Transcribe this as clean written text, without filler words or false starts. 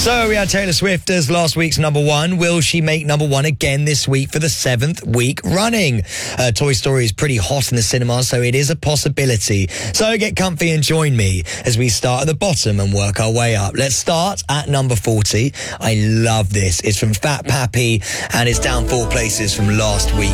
So we had Taylor Swift as last week's number one. Will she make number one again this week for the 7th week running? Toy Story is pretty hot in the cinema, so it is a possibility. So get comfy and join me as we start at the bottom and work our way up. Let's start at number 40. I love this. It's from Fat Pappy and it's down 4 places from last week.